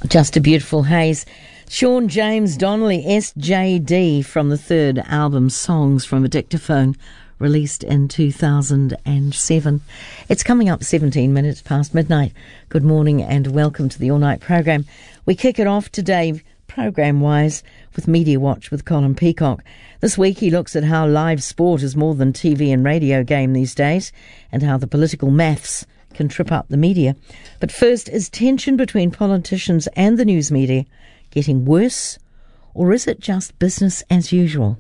Just a Beautiful Haze. Sean James Donnelly, SJD, from the third album Songs from a Dictaphone, released in 2007. It's coming up 17 minutes past midnight. Good morning and welcome to the All Night program. We kick it off today, program-wise, with Media Watch with Colin Peacock. This week he looks at how live sport is more than TV and radio game these days, and how the political maths can trip up the media. But first, is tension between politicians and the news media getting worse, or is it just business as usual?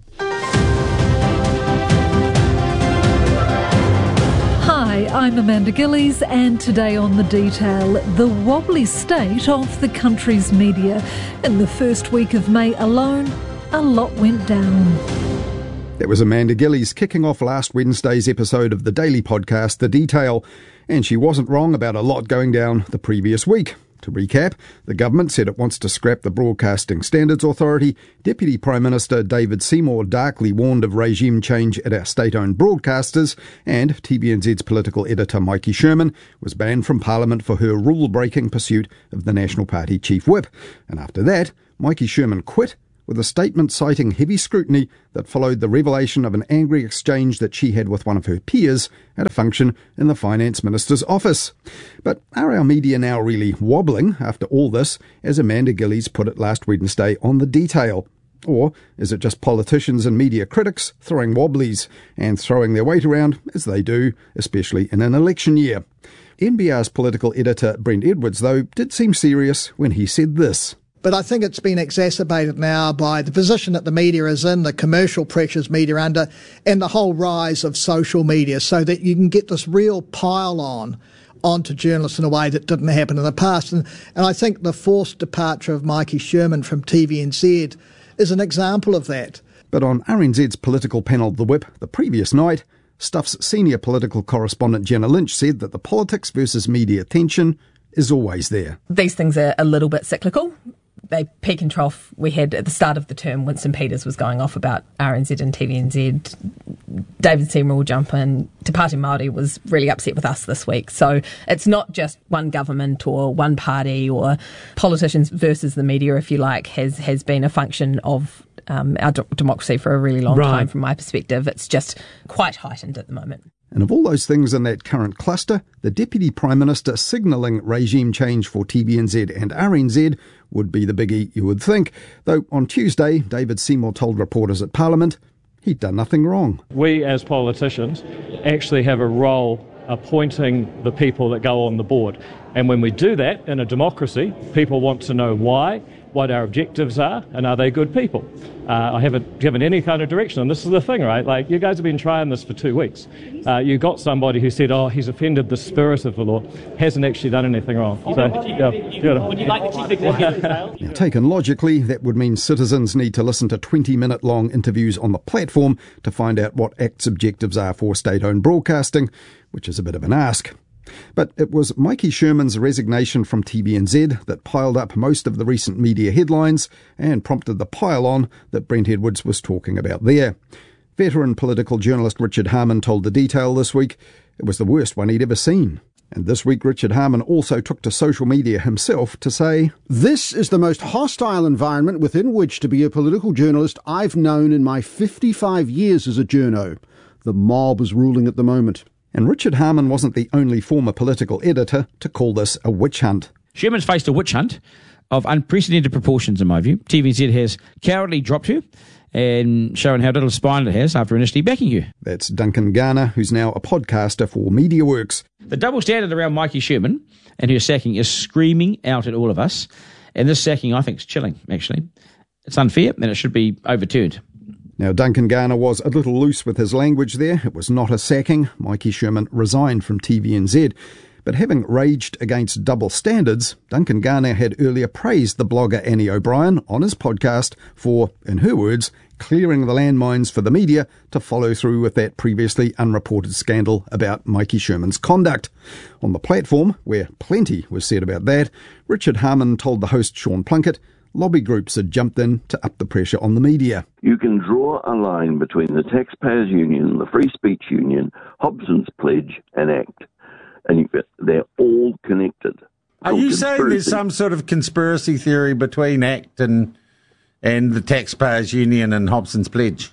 Hi, I'm Amanda Gillies, and today on The Detail, the wobbly state of the country's media. In the first week of May alone, a lot went down. That was Amanda Gillies kicking off last Wednesday's episode of the daily podcast, The Detail. And she wasn't wrong about a lot going down the previous week. To recap, the government said it wants to scrap the Broadcasting Standards Authority. Deputy Prime Minister David Seymour darkly warned of regime change at our state-owned broadcasters, and TVNZ's political editor Mikey Sherman was banned from Parliament for her rule-breaking pursuit of the National Party chief whip. And after that, Mikey Sherman quit, with a statement citing heavy scrutiny that followed the revelation of an angry exchange that she had with one of her peers at a function in the Finance Minister's office. But are our media now really wobbling after all this, as Amanda Gillies put it last Wednesday on The Detail? Or is it just politicians and media critics throwing wobblies and throwing their weight around, as they do, especially in an election year? NBR's political editor Brent Edwards, though, did seem serious when he said this. But I think it's been exacerbated now by the position that the media is in, the commercial pressures media under, and the whole rise of social media, so that you can get this real pile-on onto journalists in a way that didn't happen in the past. And I think the forced departure of Mikey Sherman from TVNZ is an example of that. But on RNZ's political panel The Whip the previous night, Stuff's senior political correspondent Jenna Lynch said that the politics versus media tension is always there. These things are a little bit cyclical. They peak and trough. We had at the start of the term, Winston Peters was going off about RNZ and TVNZ. David Seymour will jump in. Te Pāti Māori was really upset with us this week. So it's not just one government or one party or politicians versus the media, if you like, has been a function of our democracy for a really long time from my perspective. It's just quite heightened at the moment. And of all those things in that current cluster, the Deputy Prime Minister signalling regime change for TVNZ and RNZ would be the biggie, you would think. Though on Tuesday, David Seymour told reporters at Parliament he'd done nothing wrong. We as politicians actually have a role appointing the people that go on the board. And when we do that in a democracy, people want to know why, what our objectives are, and are they good people? I haven't given any kind of direction, and this is the thing, right? Like, you guys have been trying this for 2 weeks. You got somebody who said, he's offended the spirit of the law, hasn't actually done anything wrong. Would you like the chief executive? Now, taken logically, that would mean citizens need to listen to 20-minute long interviews on the platform to find out what ACT's objectives are for state-owned broadcasting, which is a bit of an ask. But it was Mikey Sherman's resignation from TVNZ that piled up most of the recent media headlines and prompted the pile-on that Brent Edwards was talking about there. Veteran political journalist Richard Harman told The Detail this week it was the worst one he'd ever seen. And this week Richard Harman also took to social media himself to say, "This is the most hostile environment within which to be a political journalist I've known in my 55 years as a journo. The mob is ruling at the moment." And Richard Harman wasn't the only former political editor to call this a witch hunt. Sherman's faced a witch hunt of unprecedented proportions, in my view. TVNZ has cowardly dropped her and shown how little spine it has after initially backing you. That's Duncan Garner, who's now a podcaster for MediaWorks. The double standard around Mikey Sherman and her sacking is screaming out at all of us. And this sacking, I think, is chilling, actually. It's unfair and it should be overturned. Now, Duncan Garner was a little loose with his language there. It was not a sacking. Mikey Sherman resigned from TVNZ. But having raged against double standards, Duncan Garner had earlier praised the blogger Annie O'Brien on his podcast for, in her words, clearing the landmines for the media to follow through with that previously unreported scandal about Mikey Sherman's conduct. On the platform, where plenty was said about that, Richard Harman told the host Sean Plunkett lobby groups had jumped in to up the pressure on the media. You can draw a line between the Taxpayers Union, the Free Speech Union, Hobson's Pledge and ACT, and they're all connected. Are you saying there's some sort of conspiracy theory between ACT and the Taxpayers Union and Hobson's Pledge?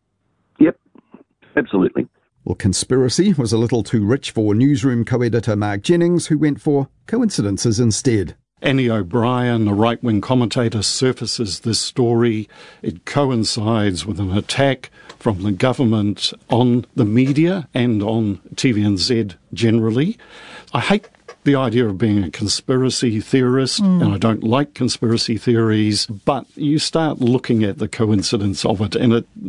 Yep, absolutely. Well, conspiracy was a little too rich for newsroom co-editor Mark Jennings, who went for coincidences instead. Annie O'Brien, a right-wing commentator, surfaces this story. It coincides with an attack from the government on the media and on TVNZ generally. I hate the idea of being a conspiracy theorist, and I don't like conspiracy theories, but you start looking at the coincidence of it, and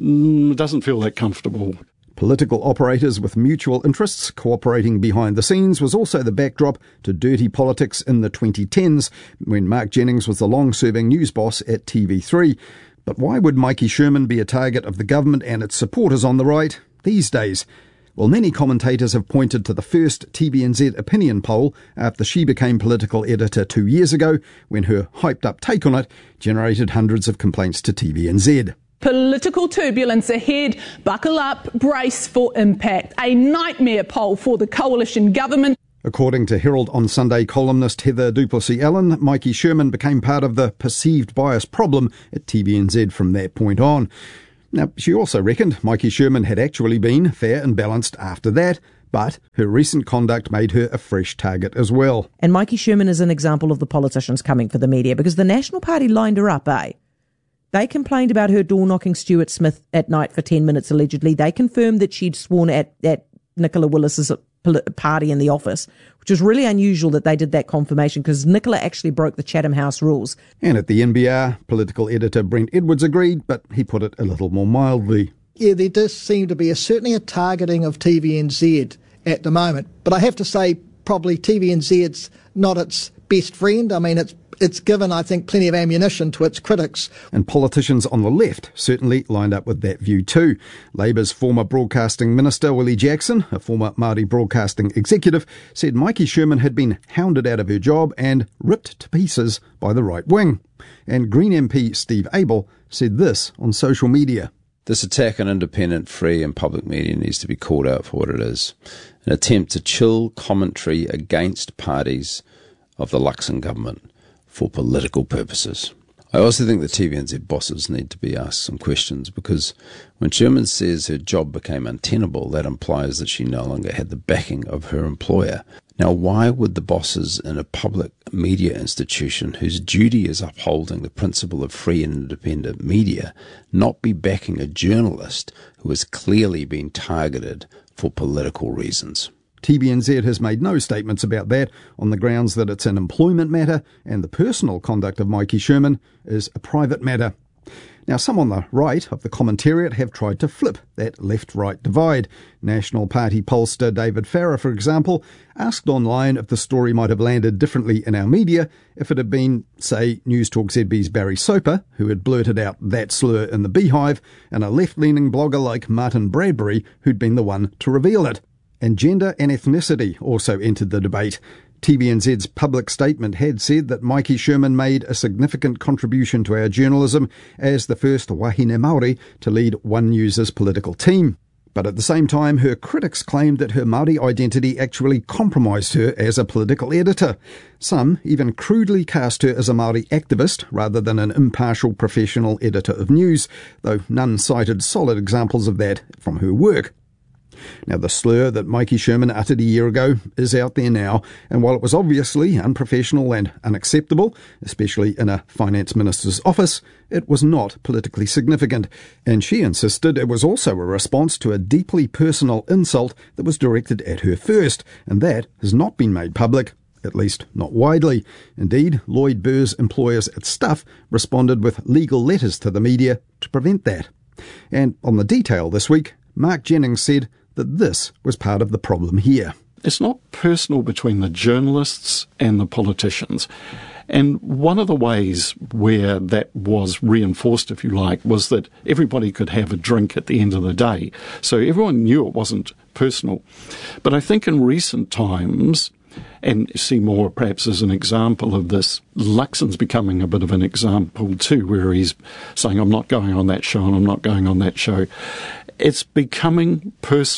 it doesn't feel that comfortable. Political operators with mutual interests cooperating behind the scenes was also the backdrop to dirty politics in the 2010s, when Mark Jennings was the long-serving news boss at TV3. But why would Mikey Sherman be a target of the government and its supporters on the right these days? Well, many commentators have pointed to the first TVNZ opinion poll after she became political editor 2 years ago, when her hyped-up take on it generated hundreds of complaints to TVNZ. Political turbulence ahead. Buckle up, brace for impact. A nightmare poll for the coalition government. According to Herald on Sunday columnist Heather Duplessis-Allen, Mikey Sherman became part of the perceived bias problem at TVNZ from that point on. Now, she also reckoned Mikey Sherman had actually been fair and balanced after that, but her recent conduct made her a fresh target as well. And Mikey Sherman is an example of the politicians coming for the media, because the National Party lined her up, They complained about her door-knocking Stuart Smith at night for 10 minutes, allegedly. They confirmed that she'd sworn at Nicola Willis's party in the office, which was really unusual that they did that confirmation, because Nicola actually broke the Chatham House rules. And at the NBR, political editor Brent Edwards agreed, but he put it a little more mildly. Yeah, there does seem to be certainly a targeting of TVNZ at the moment. But I have to say, probably TVNZ's not its best friend. I mean, it's given, I think, plenty of ammunition to its critics. And politicians on the left certainly lined up with that view too. Labour's former broadcasting minister, Willie Jackson, a former Māori broadcasting executive, said Mikey Sherman had been hounded out of her job and ripped to pieces by the right wing. And Green MP Steve Abel said this on social media. This attack on independent, free and public media needs to be called out for what it is. An attempt to chill commentary against parties of the Luxon government for political purposes. I also think the TVNZ bosses need to be asked some questions, because when Sherman says her job became untenable, that implies that she no longer had the backing of her employer. Now, why would the bosses in a public media institution whose duty is upholding the principle of free and independent media not be backing a journalist who has clearly been targeted for political reasons? TVNZ has made no statements about that, on the grounds that it's an employment matter and the personal conduct of Mikey Sherman is a private matter. Now, some on the right of the commentariat have tried to flip that left-right divide. National Party pollster David Farrer, for example, asked online if the story might have landed differently in our media if it had been, say, News Talk ZB's Barry Soper, who had blurted out that slur in the Beehive, and a left-leaning blogger like Martin Bradbury, who'd been the one to reveal it. And gender and ethnicity also entered the debate. TVNZ's public statement had said that Mikey Sherman made a significant contribution to our journalism as the first wahine Māori to lead One News's political team. But at the same time, her critics claimed that her Māori identity actually compromised her as a political editor. Some even crudely cast her as a Māori activist rather than an impartial professional editor of news, though none cited solid examples of that from her work. Now, the slur that Mikey Sherman uttered a year ago is out there now, and while it was obviously unprofessional and unacceptable, especially in a finance minister's office, it was not politically significant, and she insisted it was also a response to a deeply personal insult that was directed at her first, and that has not been made public, at least not widely. Indeed, Lloyd Burr's employers at Stuff responded with legal letters to the media to prevent that. And on the detail this week, Mark Jennings said that this was part of the problem here. It's not personal between the journalists and the politicians. And one of the ways where that was reinforced, if you like, was that everybody could have a drink at the end of the day. So everyone knew it wasn't personal. But I think in recent times, and Seymour perhaps as an example of this, Luxon's becoming a bit of an example too, where he's saying, I'm not going on that show and I'm not going on that show. It's becoming personal.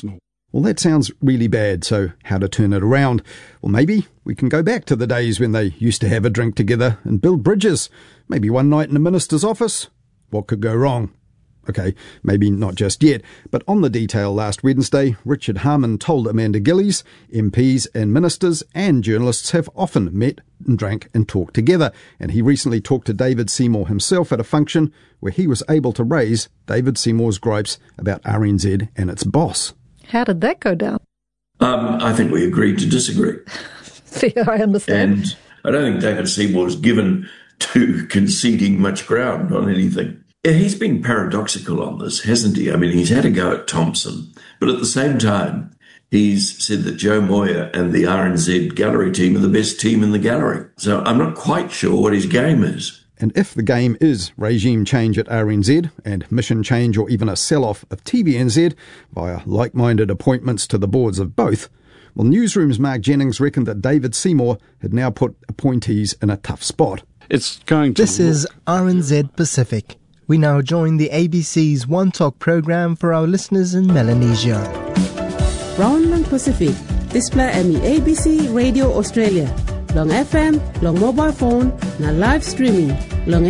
Well, that sounds really bad, so how to turn it around? Well, maybe we can go back to the days when they used to have a drink together and build bridges. Maybe one night in the minister's office. What could go wrong? OK, maybe not just yet, but on The Detail last Wednesday, Richard Harman told Amanda Gillies MPs and ministers and journalists have often met and drank and talked together, and he recently talked to David Seymour himself at a function where he was able to raise David Seymour's gripes about RNZ and its boss. How did that go down? I think we agreed to disagree. Fair, I understand. And I don't think David Seymour's given to conceding much ground on anything. He's been paradoxical on this, hasn't he? I mean, he's had a go at Thompson, but at the same time, he's said that Joe Moyer and the RNZ gallery team are the best team in the gallery. So I'm not quite sure what his game is. And if the game is regime change at RNZ and mission change or even a sell-off of TVNZ via like-minded appointments to the boards of both, well, Newsroom's Mark Jennings reckoned that David Seymour had now put appointees in a tough spot. It's going to... This is RNZ Pacific. We now join the ABC's One Talk program for our listeners in Melanesia. Brownland Pacific, display ABC Radio Australia. Long FM, long mobile phone, na live streaming, long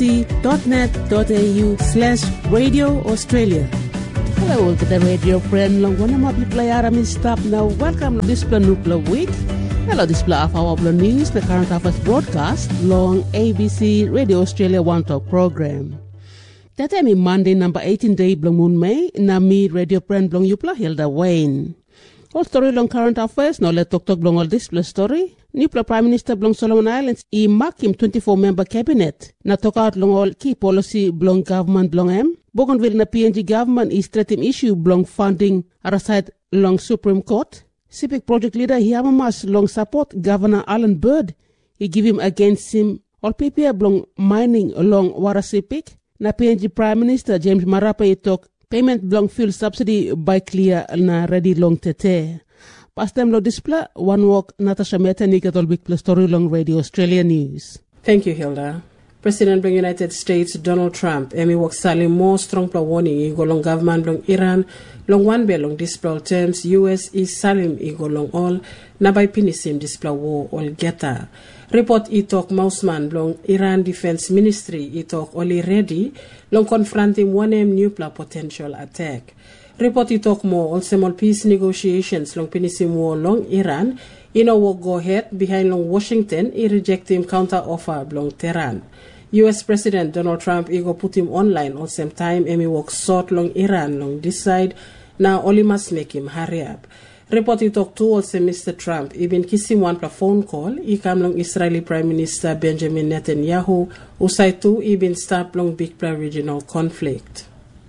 abc.net.au/Radio Australia. Hello to the radio friend, long one of my play Aramin stop now. Welcome to Display Nuclear Week. Hello, display of our news, the current affairs broadcast, long ABC Radio Australia One Talk program. That time Monday number 18 day blong moon May, na me radio friend blong Yupla Hilda Wayne. All story long current affairs, no let talk blong all display story. Nupla Prime Minister blong Solomon Islands i makim 24-member cabinet. Na talk out long all key policy blong government blong M. Bougainville na PNG government is threatening issue blong funding araside long Supreme Court. Civic project leader Hiamamas long support Governor Alan Bird. He give him against him all PPA blong mining along Warasipik. Na PNG Prime Minister James Marape talk payment belong fuel subsidy by clear na ready long tete. Past time lo display one walk Natasha Meta Nikatol Big Plus Story Long Radio Australia News. Thank you, Hilda. President of the United States Donald Trump emi walk sali more strong pla warning igo long government long Iran long one be long display terms US is salim igo long all na by pinisim display war all geta. Report itok Mausman long Iran Defense Ministry itok only ready long confronting one nuclear potential attack. Report itok more all small peace negotiations long pinisim war long Iran will go ahead behind long Washington I reject him counter offer long Tehran. US President Donald Trump igo put him online all same time emi walk sort long Iran long decide now only must make him hurry up. Report he talked to also Mr. Trump, even kissing one phone call, he come long Israeli Prime Minister Benjamin Netanyahu, who said to even stop long big regional conflict.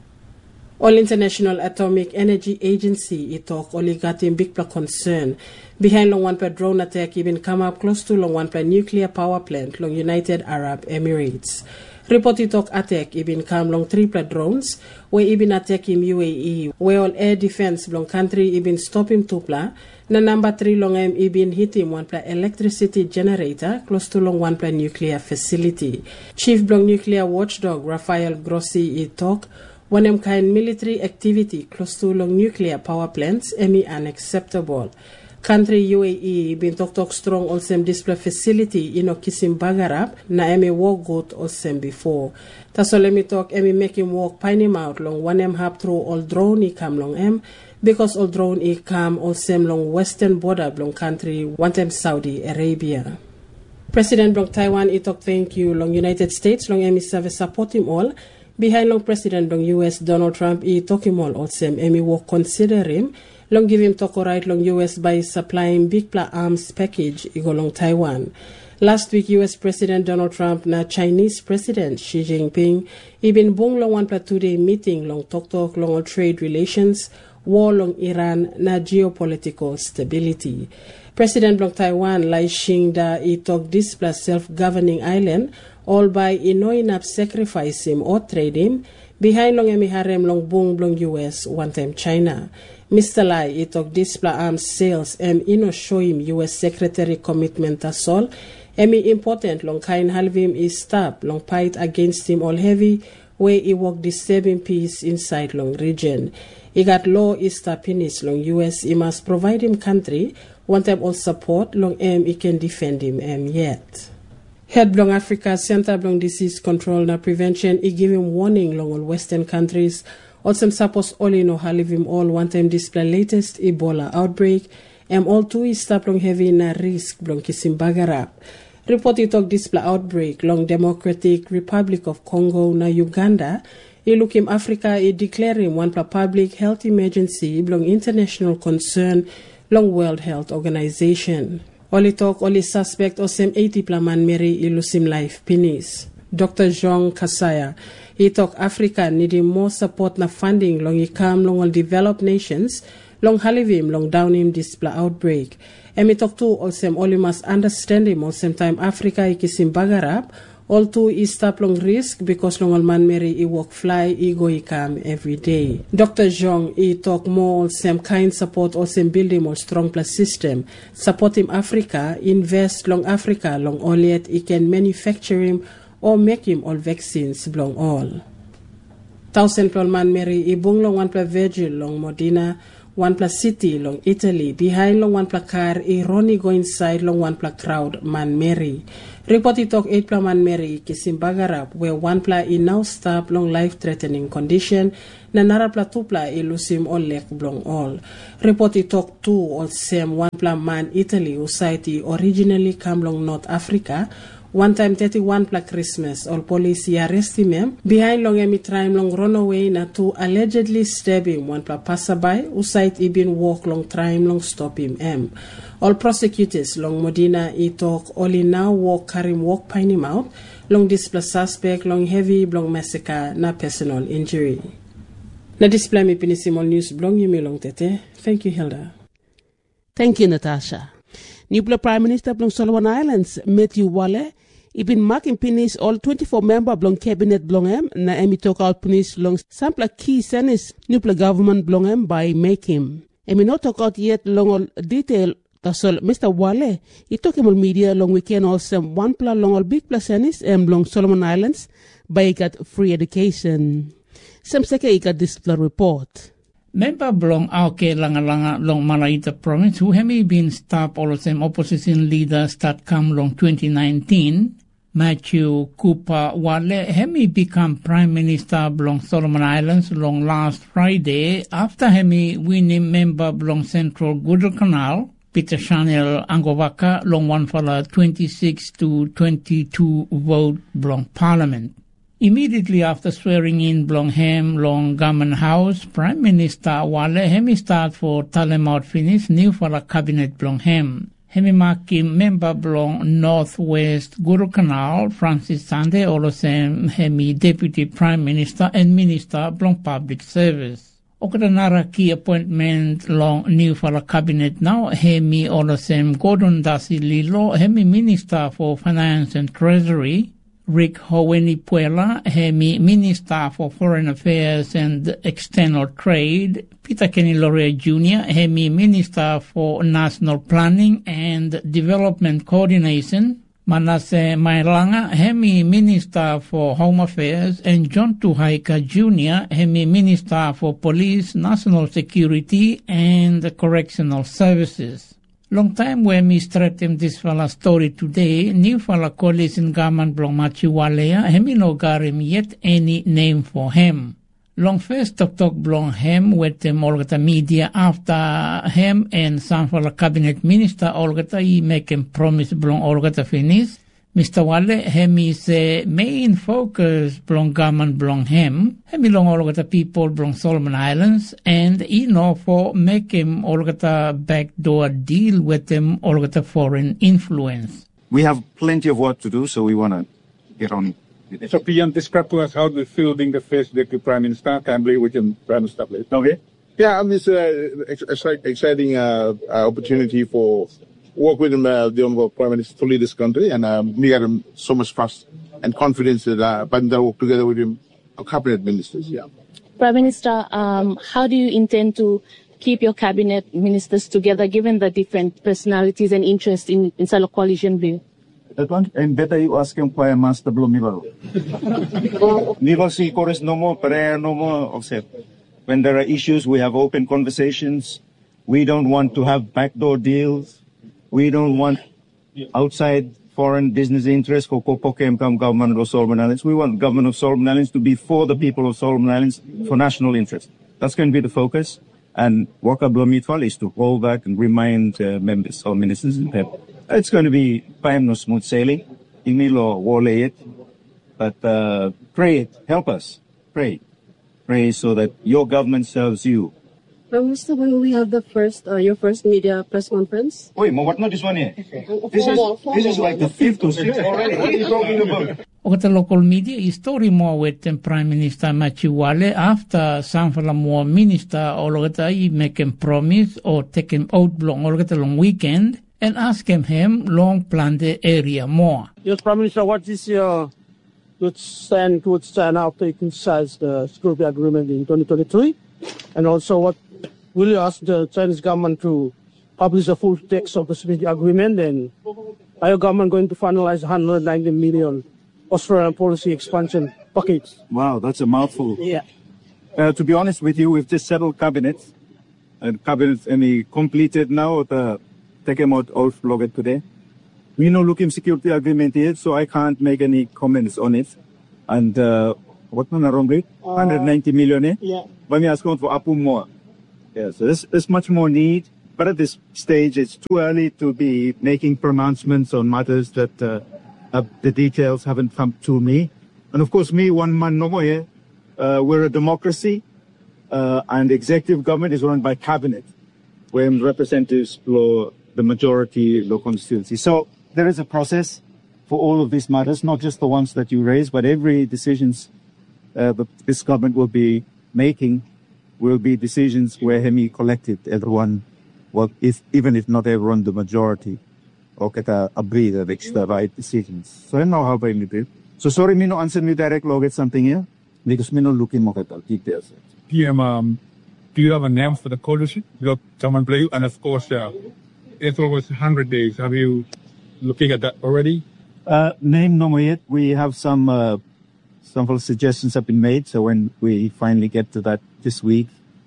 All International Atomic Energy Agency, he talk only got him big concern. Behind long one per drone attack, even come up close to long one per nuclear power plant, long United Arab Emirates. Report he talk attack even come long triple drones, where even attack him UAE, where all air defense long country even stop him tupla, na number 3 long even hit him one pla electricity generator close to long one pla nuclear facility. Chief blong nuclear watchdog Rafael Grossi he talk, one kind military activity close to long nuclear power plants emi unacceptable. Country UAE been talk strong also display facility kisim bagarap na emi walk good also before. Taso lemi talk emi make him walk pine out long one hap through all drone come long because all drone come also long western border long country one Saudi Arabia. President long Taiwan talk thank you long United States long emi service support him all. Behind long President long US Donald Trump talk him all also emi walk consider him. Long give him talk right long US by supplying big arms package igo long Taiwan. Last week US President Donald Trump na Chinese President Xi Jinping even bong long one 2-day meeting long talk long all trade relations, war long Iran na geopolitical stability. President long Taiwan Lai Ching-da talk this plus self-governing island all by enough sacrifice him or trade him behind long emi harem long bong long US one time China. Mr. Lai talk display arms sales show him US Secretary commitment as all. Important long kind halvim is stop long fight against him all heavy where he work disturbing peace inside long region. He got law Easter penis long US. He must provide him country. Want them all support long he can defend him yet. Head Blong Africa Center Blong Disease Control and Prevention, he give him warning long all Western countries. Also suppose all no halivim him all one time display latest Ebola outbreak. All two is stop long heavy na risk blong Kisimbagarap. Report it talk display outbreak long Democratic Republic of Congo na Uganda. He look him Africa he declare him one public health emergency blong international concern long World Health Organization. Only talk only suspect or same 80 plaman Mary ilusim life penis. Dr. Jean Kasaya, he talk Africa needing more support na funding long he come long all developed nations long halivim long down him display outbreak. And me talk to all same all must understand him all same time Africa ikisim bagarap all two is stop long risk because long all man Mary he walk fly he go he come every day. Dr. Jean he talk more all same kind support all same build him all strong plus system support him Africa invest long Africa long all yet he can manufacture him or make him all vaccines belong all. 1,000 man Mary ibung long 1 Virgil long Modena 1 City long Italy behind long 1 car Ronnie go inside long 1 crowd man Mary. Report it talk 8 man Mary Kisimbagarap where 1 in now stop long life threatening condition na nara 2 ilusim all lek belong all. Report it talk 2 all same 1 man Italy who society originally come long North Africa. One time 31 Christmas, all police arrest him. Behind long time long run away na 2 allegedly stab him. 1 passerby who sight he been walk long time long stop him. All prosecutors long Modena he talk only now walk carry him walk pine him out. Long display suspect long heavy long massacre na personal injury. Na display me pinisimol news blong yumi long tete. Thank you Hilda. Thank you Natasha. New Prime Minister Blong Solomon Islands, Matthew Wale, he been marking pinis all 24 member Blong Cabinet Blong na emi talk out pinis long sample key senis New government Blong by make him. Emi no talk out yet long all detail tasol Mr. Wale, he talk him all media long weekend also 1 long all big plus senis Blong Solomon Islands by got free education. Some seke he got this report. Member Blong Auke Langa long Malaita province who have been staff all the same opposition leader start come long 2019. Matthew Cooper Wale Hemi become Prime Minister Blong Solomon Islands long last Friday after Hemi winning member Blong Central Guadalcanal Peter Chanel Angovaka long 1 for 26 to 22 vote Blong Parliament. Immediately after swearing in Blong Hem Long Government House, Prime Minister Wale Hemi start for Talamout finish new for a cabinet Blong Hem. Hemi maki member Blong Northwest Guadalcanal Francis Sande Olosem Hemi Deputy Prime Minister and Minister Blong Public Service. Okadanara key appointment long new for a cabinet now Hemi Olosem Gordon Dasi Lilo Hemi Minister for Finance and Treasury. Rick Howeni Puela, Hemi Minister for Foreign Affairs and External Trade, Peter Kenny Laurier Jr., Hemi Minister for National Planning and Development Coordination, Manasseh Mailanga, Hemi Minister for Home Affairs, and John Tuhaika Jr., Hemi Minister for Police, National Security and Correctional Services. Long time when me threatened this fella story today, new fella coalition government Blong Machiwalea, hemi no garim yet any name for him. Long first talk Blong Hem with them Olgata media after him and some fella cabinet minister Olgata he make him promise Blong Olgata finish. Mr. Wale, hemi say main focus Blong government Blong Hem, hemi long Olgata people Blong Solomon Islands, and he know for make him Olgata backdoor deal with them Olgata foreign influence. We have plenty of work to do, so we want to get on it. So can you describe to us how the field being the first deputy prime minister can be with him prime minister, please? Okay. Yeah, I mean, it's an exciting opportunity for work with him, the Prime Minister to lead this country, and we got him so much trust and confidence that I work together with him, our cabinet ministers. Yeah. Prime Minister, how do you intend to keep your cabinet ministers together, given the different personalities and interests inside a coalition view? That one, and better you ask him why Master Blom Nivalo. Nivalo si chorus no more, prayer no more, offset. When there are issues, we have open conversations. We don't want to have backdoor deals. We don't want outside foreign business interests for government of Solomon Islands. We want the government of Solomon Islands to be for the people of Solomon Islands for national interest. That's going to be the focus. And Waka Blomitwal is to hold that and remind members or ministers. It's going to be no smooth sailing. Imilo wole it. But pray it. Help us. Pray. Pray so that your government serves you. Mr. When we have the first, your first media press conference? Wait, what not this one here? This is like the fifth or sixth already. What are you talking about? O the local media is story more with Prime Minister Matthew Wale after Sanfala Moa Minister o I make him promise or take him out long or get a long weekend and ask him long plan the area more. Yes, Prime Minister, what is your good stand after you criticize the security agreement in 2023? And also what will you ask the Chinese government to publish the full text of the security agreement? And are your government going to finalize 190 million Australian policy expansion package? Wow, that's a mouthful. Yeah. To be honest with you, we've just settled cabinet. And cabinet any completed now. Take him out log today. We know looking security agreement here, so I can't make any comments on it. And what man wrong with 190 million? Yeah. But me ask for Apu more. Yeah, so there's much more need. But at this stage, it's too early to be making pronouncements on matters that the details haven't come to me. And of course, me, one man no more here. We're a democracy, and the executive government is run by cabinet, where representatives blow the majority local constituency. So there is a process for all of these matters, not just the ones that you raise, but every decisions this government will be making will be decisions where Hemi collected everyone, even if not everyone, the majority, or agree that it's the right decisions. So I know how I do. So sorry, me no answer me direct log at something here, because me no looking more at details. PM, do you have a name for the coalition? You someone play, and of course, it's almost 100 days. Have you looking at that already? Name no more yet. We have some suggestions have been made. So when we finally get to that this week,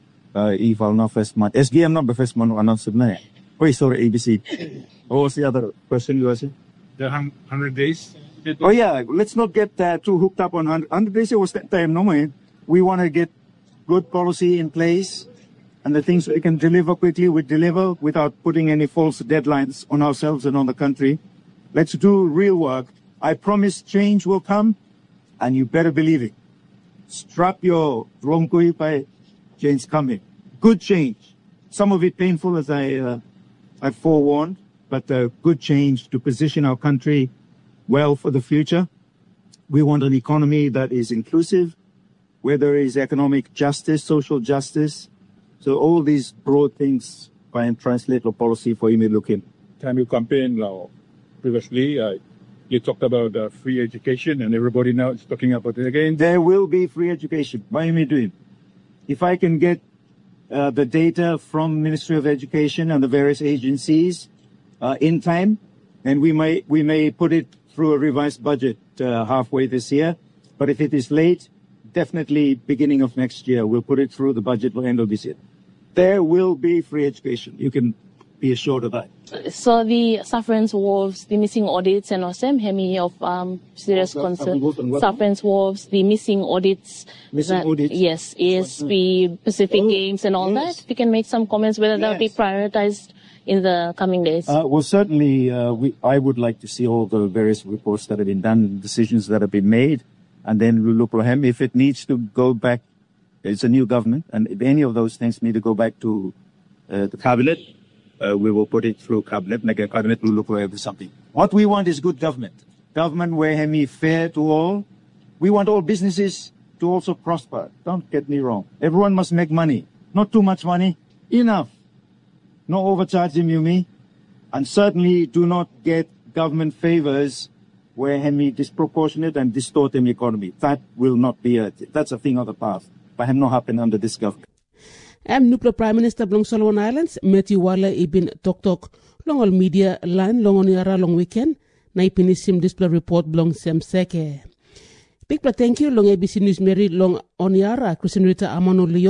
Eval no first month. SGM number first month announced it. Oh, sorry, ABC. What was the other question you were saying? The 100 days? Oh yeah, let's not get too hooked up on 100 days. It was that time, no more. We want to get good policy in place, and the things we can deliver quickly, we deliver without putting any false deadlines on ourselves and on the country. Let's do real work. I promise change will come, and you better believe it. Strap your romkui by change coming. Good change. Some of it painful, as I forewarned, but good change to position our country well for the future. We want an economy that is inclusive, where there is economic justice, social justice. So all these broad things by and translate the policy for you to look in. Time you campaign now, previously, you talked about free education, and everybody now is talking about it again. There will be free education. Why am I doing? If I can get the data from Ministry of Education and the various agencies in time, and we may put it through a revised budget halfway this year. But if it is late, definitely beginning of next year, we'll put it through the budget by end of this year. There will be free education. You can be assured of that. So the Safran's Wharves, the missing audits, and also Hemi of serious concern. Safran's Wharves, the missing audits. Yes, ESP, Pacific Games, and all that. If you can make some comments whether that will be prioritized in the coming days. Well, certainly, I would like to see all the various reports that have been done, decisions that have been made, and then we'll look for him. If it needs to go back, it's a new government, and if any of those things need to go back to the cabinet, we will put it through cabinet, and the cabinet will look for something. What we want is good government. Government where Hemi fair to all. We want all businesses to also prosper. Don't get me wrong. Everyone must make money. Not too much money. Enough. No overcharging you me. And certainly do not get government favors where Hemi disproportionate and distort the economy. That will not be that's a thing of the past. But have not happened under this government. Nuplo Prime Minister Blong Solomon Islands, Matthew Wale ibin tok long all media line long on yara long weekend, na ipinisim display report blong semseke. Big thank you long ABC News Mary long on yara Christian Rita Amano Leong,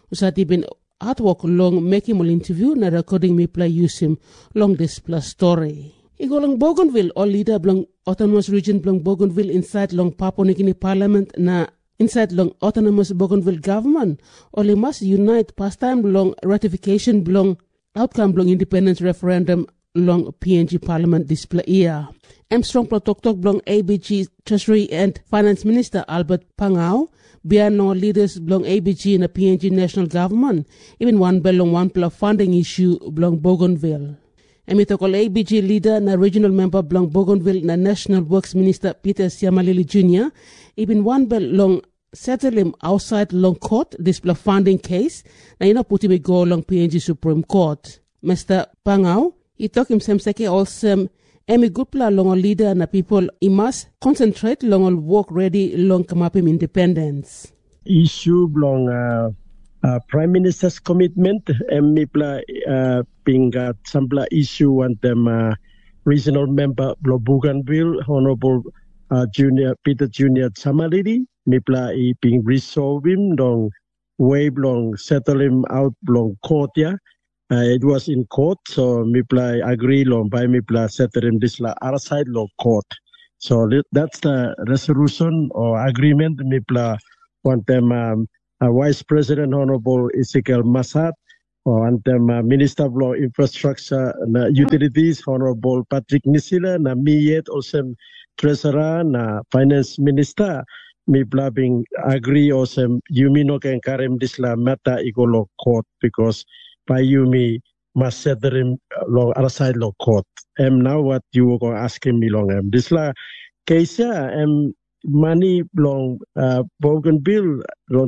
Usati bin artwork long making mol interview na recording mi play use him long this plus story. Igo long Bougainville or leader blong autonomous region blong Bougainville inside long Papua New Guinea Parliament na inside long autonomous Bougainville government only must unite pastime long ratification blong outcome blong independence referendum long PNG Parliament display year. Strong Tok blong ABG Treasury and Finance Minister Albert Pangau biano leaders blong ABG in a PNG national government even one belong one plus funding issue blong Bougainville. Emitokol ABG leader na regional member blong Bougainville na National Works Minister Peter Siamalili Jr. even one belong settle him outside long court display funding case na ina puti me go long PNG Supreme Court. Mr. Pangau he talk him seke also emi gupla long leader na people he must concentrate long work ready long kamapim independence. Issue long Prime Minister's commitment emipla pingat sampla issue and them regional member blo Bougainville Honorable Junior Peter Junior Samalidi mipla I ping resolve him long way long settle him out long court ya. It was in court, so mipla agree long by mipla settle him this la outside law court. So that's the resolution or agreement mipla want them Vice President Honorable Ezekiel Masat and them Minister of Law Infrastructure and Utilities Honorable Patrick Nisila na miyet also Treasurer na Finance Minister mipla bing agree also Yumino can karim this la mata igolo court because by Yumi must settle him long outside law court. Now what you were going to ask me long this la case money long Bougainville long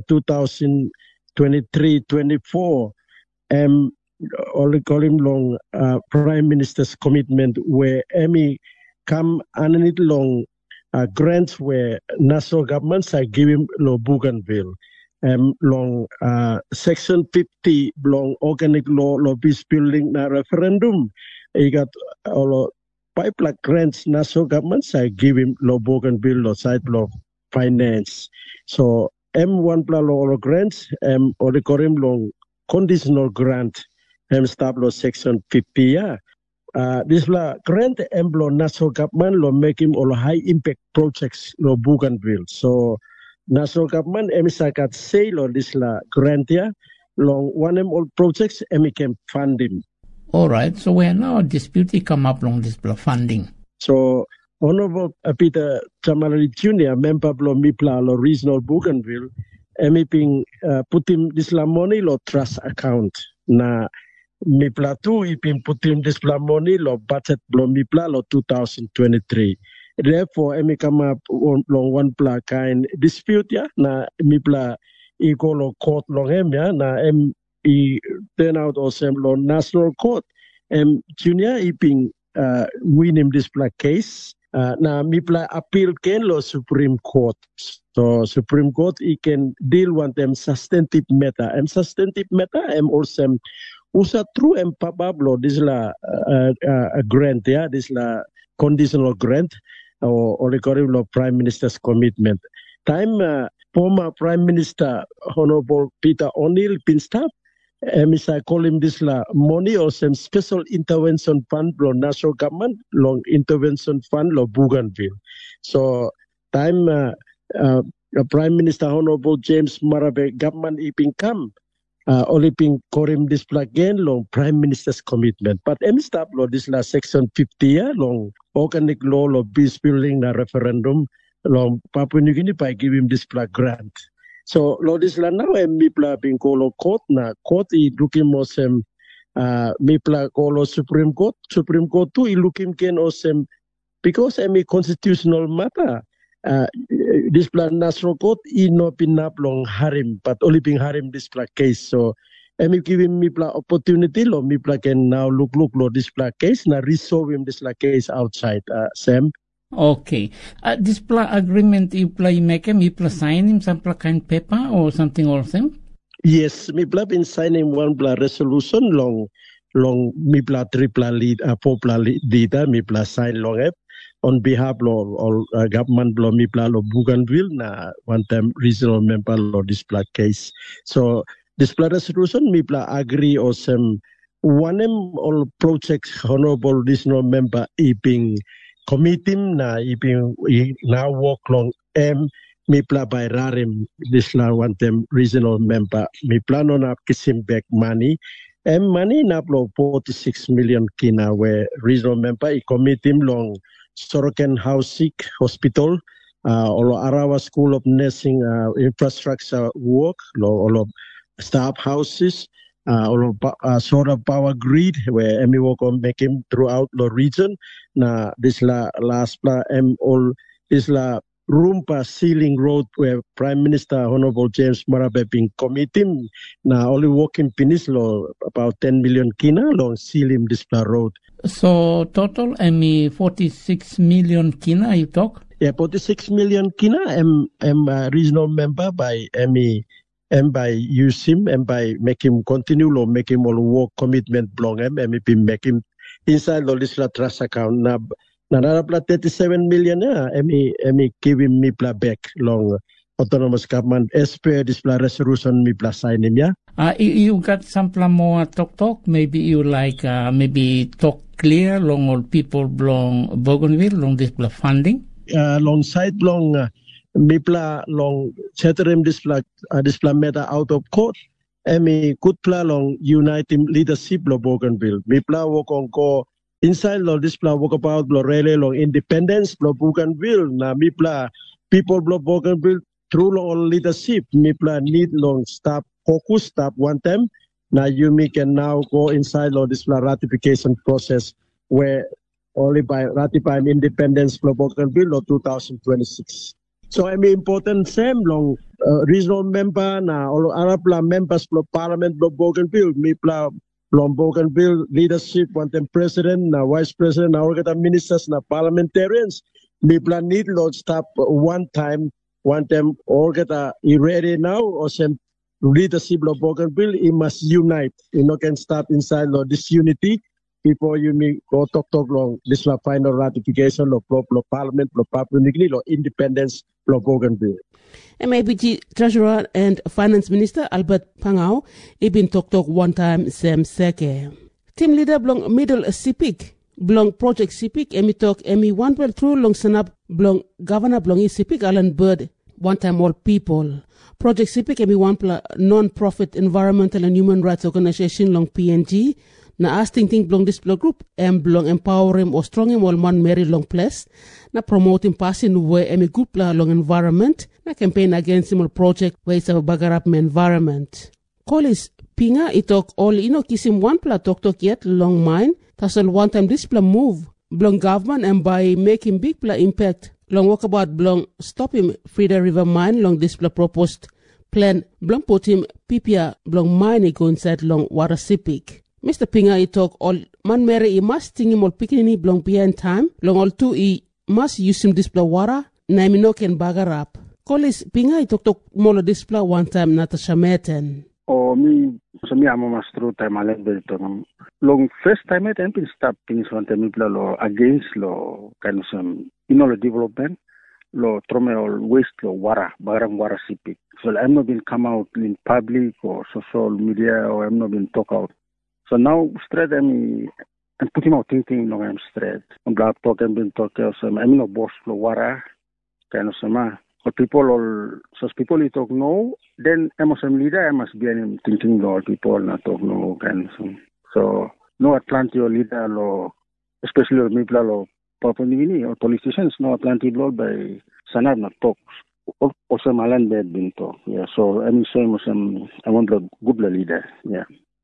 2023-24 only call him long Prime Minister's commitment where Emmy come underneath long grants where national governments are giving lo Bougainville long section 50 long organic law lo peace building na referendum he got all pipeline grants national governments are giving lo Bougainville lo side law finance so M1 plus law grants or the Korean long conditional grant stop lo section 50 yeah this la grant lo national government lo make him all high impact projects lo Bougainville so national government sakat say lo this la grant ya long one all projects can fund him. All right, so we are now disputing come up along this funding. So Honorable Peter Chamalari Jr. member lo mipla lo regional Bougainville ping put him this la money lo trust account na mipla tu ipin put him this la money lo budget lo mipla lo 2023. Therefore, come up long one pla kind dispute ya na mipla lo court long ya na turn out also lo national court junior iping win him this pla case na mipla appeal ken lo Supreme Court. So Supreme Court can deal with them substantive matter substantive matter also usa through pablo this la grant ya this la conditional grant or the curriculum Prime Minister's commitment. Time former Prime Minister Honorable Peter O'Neill Pinstap, I call him this la money or some special intervention fund lo national government long intervention fund lo Bougainville. So time Prime Minister Honorable James Marape government iping come only ping korim this again long Prime Minister's commitment. But stop lo this la section 50 long organic law lo peace building na referendum long Papua New Guinea by give him this grant. So lo this la now mipla ping kolo court na court I looking mosem mipla kolo Supreme Court tu I looking ken osem because constitutional matter this plan national court I no pinap long harim but only ping harim this case so giving me opportunity lo me can now look lo this case na resolve him this case outside Sam. Okay. This agreement you make me sign him some kind paper or something also? Yes, me been signing one resolution long me triple lead 4 leader me sign long on behalf of government lo Bougainville na one time regional member lo this case. So this resolution, me agree or some one all projects honorable regional member being committee na now work long me by rarim this one them regional member me plan on up kisim back money money na 46 million kina where regional member committee long Soroken Housing Hospital or Arawa School of Nursing infrastructure work all of staff houses all of solar power grid where we work on making throughout the region na this last all this Rumpa Ceiling Road where Prime Minister Honorable James Marape being committing na only working peninsula about 10 million kina long Ceiling Displa Road. So total 46 million kina you talk? Yeah, 46 million kina am regional member by and by use him and by make him continue or make him all work commitment belong and be make him inside the Lisla trust account na Nanarapla 37 million emi give him me back long autonomous government as per this resolution me sign him ya. You got some more talk maybe you like maybe talk clear long all people belong Bougainville long this funding long side long me long setting this matter out of court emi good long uniting leadership lo Bougainville me work on go inside lo this walk about lo really long independence lo Bougainville na mi people lo Bougainville through long leadership mi need long stop focus stop one time na you can now go inside lo this ratification process where only by ratifying independence lo Bougainville lo 2026. So important same long regional member na all Arab members lo parliament lo Bougainville mi from Bougainville leadership, one time president, vice president, now ministers, parliamentarians. We plan need to stop one time, all get ready now, or some leadership of Bougainville, it must unite. You know, can start inside this unity before you go talk long. This is final ratification of parliament, of independence of Bougainville. MABG Treasurer and Finance Minister Albert Pangau been talk one time Sam Seke. Team leader belong middle CPIC belong project CPIC talk one well through long sanap belong governor belong CPIC Alan Bird one time all people. Project CPIC one non-profit environmental and human rights organization long PNG na asking thing belong this group belong empowering or strong all man Mary long place na promoting passing way good long environment na campaign against him project where it's a bagarap environment. Collins Pinga itok all kisim one talk yet long mine tasal one time this move belong government and by making big impact long walkabout belong stop him Frida River mine long this proposed plan belong put him PPA belong mine go inside long water sipik. Mr. Pinga talk all man Mary must think him all picking belong behind time long all two must use him display water na can bagar up. Collins Pinga talk more display one time Natasha Meten. Oh me so me amo mastro time alen belton. Long first time it been stop things one time lo against lo kind of some lo development lo trome all waste lo water bagarang water sipik. So I'm not been come out in public or social media or I'm not been talk out. So now straight I'm putting out thinking long I'm straight. I'm black talk and been talk some I'm no boss lo water kind of some but people all so people you talk no then I'm some leader I must be thinking lo people not talk no kind of some. So no Atlantic leader lo especially lo people lo Papua New Guinea or politicians no Atlantic lo by sanad not talk also malan bed been talk yeah so I'm saying some I want a good leader yeah.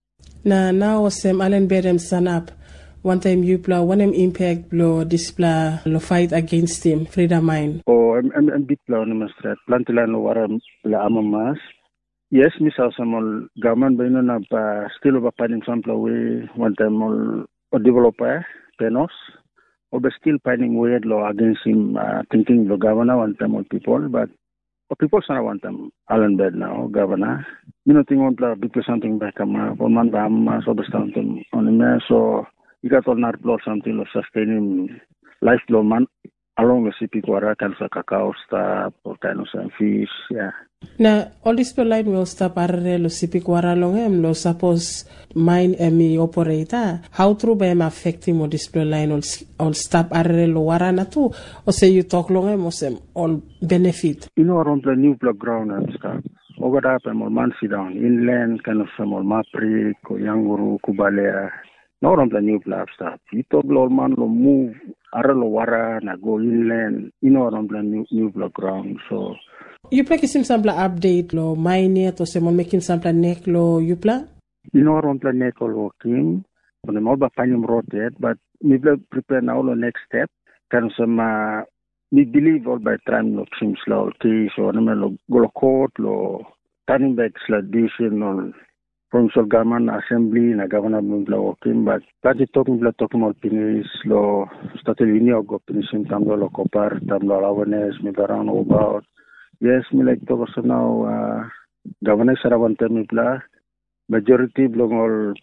Now Sam Allen Bedem stand up. One time you play one impact blow display lo fight against him, Frida Mine. Oh I'm big plan on strat. Plantilan lo wara la amamas. Yes, miss some government by no na still over finding sample way one time all developer Penos. Or be still finding way law against him thinking the governor one time all people but people sana want them Alan Bed now, governor. You know, think want to be something back for man bam so the something on him so you got all not blow something of sustaining life law man along the Sipik Wara, kind of cacao stop or kind of some fish, yeah. Now, all this line will stop arre lo Sipik Wara long lo suppose mine emi operator. How true by affecting mo display line all stop arre lo wara na tu or say you talk long all benefit. You know, around the new block ground and stuff. Over up and more mansi down inland kind of some more Maprik or Yanguru, Kubalea. Now around the new block stuff. You talk lo man lo move arre lo wara na go inland. You know, around the new block ground. So you play kisim sample update lo mine to semon making sample neck lo you play? You know, around the neck all working. But I'm not finding road yet, but we will prepare now the next step. Kind of some we believe all by time lo kisim slow case or no go court lo turning back slidation or provincial government assembly na governor lo working, but plenty talking about penis lo started union go finishing tamlo lo copar tamlo awareness me around about. Yes, me like to also now governor Saravante me bla majority belong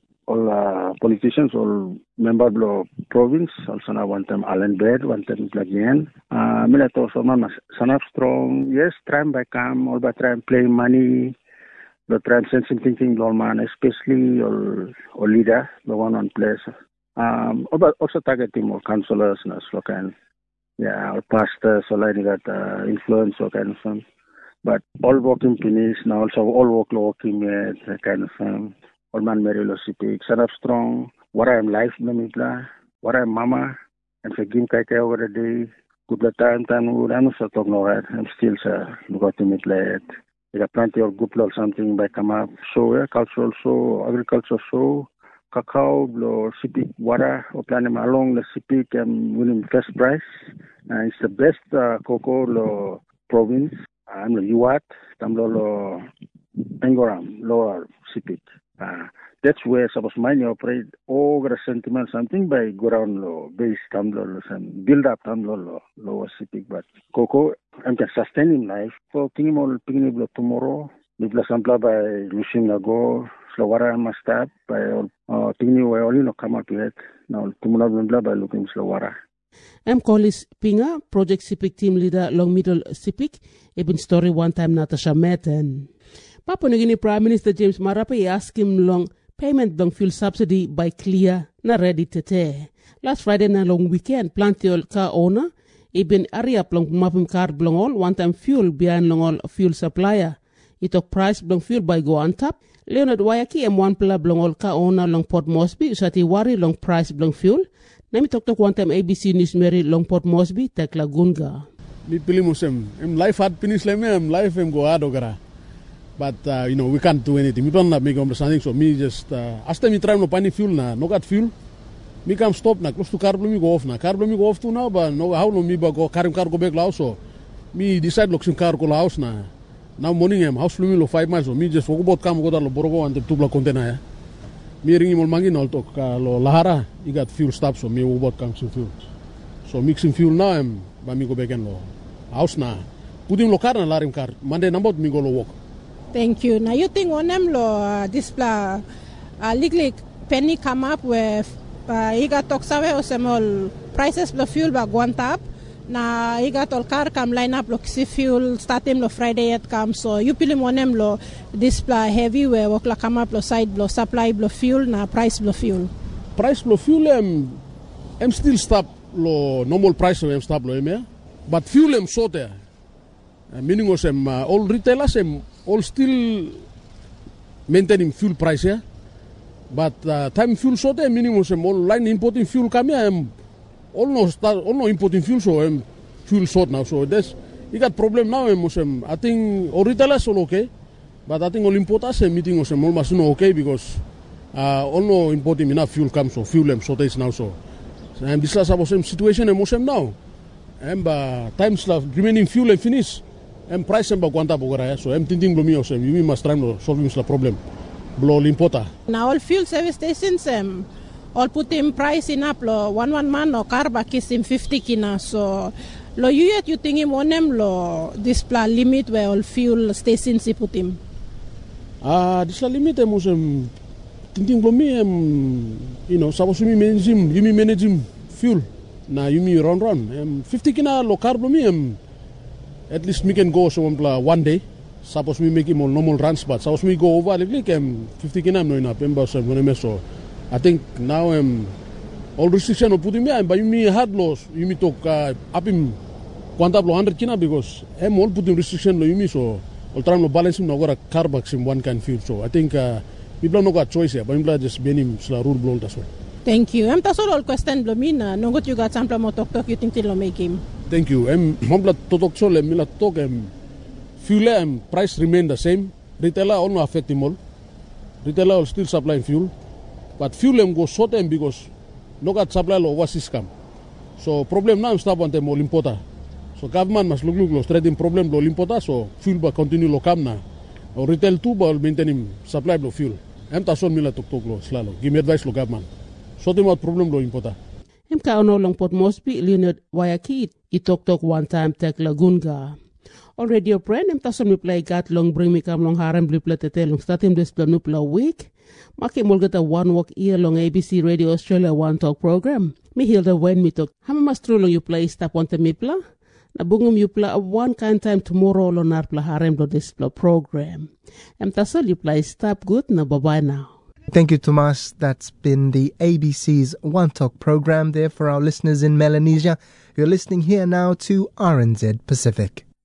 all politicians all member of province also now one time Allen Bed one time again. Me like to also mama Sanap Strong. Yes, try by come all by try and play money. The try and sense thinking all man, especially all leader the one on place. Also targeting more councillors and so kind. Yeah, or pastors, so like that influence or kind of thing. But all working finish now, also all working kind of thing. All man Mary Losipik, Sanap Strong, what I am life, what I am mama, and for Gim Kake over the day. Good time, I'm also talking about I'm still, got to meet late. There are plenty of good or something by come up. So, yeah, cultural show, agriculture show. Cacao, lo Sipik Wara, or plan him along the Sipik and winning first prize. It's the best cocoa lo province. I'm the Uat, Tamlo lo Angoram, lower Sipik. That's where suppose mine operate over a sentiment something by go around lo base Tamlo and build up Tamlo lower Sipik. But cocoa, I'm just sustaining life. So, thinking all picking up tomorrow. Bibla sampla by Lucian Nago. Slowara must start by thinking we only no come up yet. Now, tomorrow by looking Slowara. I'm Collis Pinga, Project Sipik team leader long middle Sipik. Even story one time Natasha Metten. Papua New Guinea Prime Minister James Marape asked him long payment long fuel subsidy by clear na ready tete. Last Friday na long weekend plenty of car owner even area long mapim car belong all one time fuel behind long all fuel supplier. It took price belong fuel by go on top. Leonard Wayaki M1 pla belong all ka owner long Port Moresby usati wari long price belong fuel. Nami tok one time ABC News Mary long Port Moresby tekla gunga. Mi pilih musim. Life hard finish leme life go hard ogara. But we can't do anything. We don't have make understanding so me just after me try no pani fuel na no got fuel. Me come stop na close to car me go off na. Car me go off too now but no how no me go car go back lao so. Me decide look car go house na. Now morning house lumi lo 5 miles so me just walk about come go lo borogo and tubla container ya. Me ringi mo mangin all talk lo lahara you got fuel stop so me walk about come some fuel. So mixing fuel now ba me go back and lo house na. Putim lo car na larim car. Monday number me go lo walk. Thank you. Now you think on them lo display legally penny come up with iga toksawe o semol prices lo fuel ba go on top. Na iga tol car kam line up lo kisi fuel starting lo Friday at come so you pili monem lo display heavy we work la come up lo side lo supply lo fuel na price lo fuel. Price lo fuel em still stop lo normal price em stop lo but fuel em so there. Meaning was all retailers all still maintaining fuel price yeah. But time fuel so there meaning was all line importing fuel come here all no importing fuel so fuel short now so that's you got problem now I think all retailers all okay but I think all importers meeting was almost no okay because all no importing enough fuel comes so fuel shortage now so and this is about same situation now and time slot remaining fuel and finish and price ba kwanta bogara so thinking blomi also we must try to solve this problem blow importer now all fuel service stations all put in price in up lo one man no car ba kisim 50 kina so lo you think him onem lo display limit where all fuel stations put him this limit thinking blomi sabosumi managing fuel na yumi round 50 kina lo car blo mi at least me can go so one day. Suppose me make him all normal runs, but suppose me go over like 50 kina no enough. So I think now all restriction of putting me, but you hard loss. You me talk up him quanta 100 kina because all putting restriction lo you so all trying to balance him no got a car box in one kind field. So I think people no got choice here, but people just ban him sla rule blown as well. Thank you. Tas all question blomina no got you got sample mo talk you think till make him. Thank you. Mombla totok so le mila talk fuel price remain the same. Retailer all no affect him all. Retailer will still supply fuel, but fuel go short because no got supply overseas come. So problem now stop on them all importer. So government must look straight in problem lo importer. So fuel ba continue lo come na. Or retail too ba maintain him supply lo fuel. Tason mila tok lo slalo. Give me advice lo government. So them what problem lo importer. Ka ono long Port Moresby Leonard Wayakit I tok one time tek Lagunga. On Radio Brand, tason mi play gat long bring me kam long harem blue tete long statim this planupla week. Maki mulgata one walk ear long ABC Radio Australia One Talk program. Mi hilda when mi talk. Hama mastro long you play stop on the mipla. Na bungum you play a one kind time tomorrow long narpla harem do this program. Tason you play stop good na bye bye now. Thank you, Tomas. That's been the ABC's One Talk program there for our listeners in Melanesia. You're listening here now to RNZ Pacific.